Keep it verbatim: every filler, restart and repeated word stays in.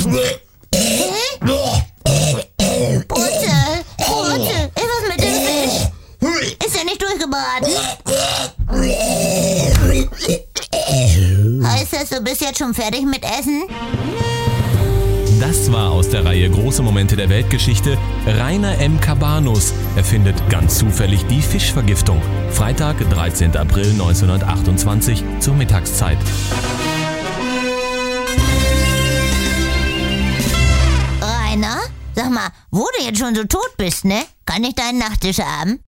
Hä? Brutze, Brutze, was mit dem Fisch? Ist er nicht durchgebraten? Heißt das, du bist jetzt schon fertig mit Essen? Das war aus der Reihe Große Momente der Weltgeschichte. Rainer M. Cabanus erfindet ganz zufällig die Fischvergiftung. Freitag, dreizehnten April neunzehnhundertachtundzwanzig zur Mittagszeit. Rainer, sag mal, wo du jetzt schon so tot bist, ne? Kann ich deinen Nachtisch haben?